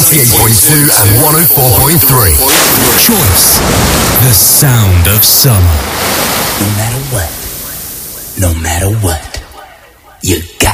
98.2 and 104.3. Choice. The sound of summer. No matter what. No matter what.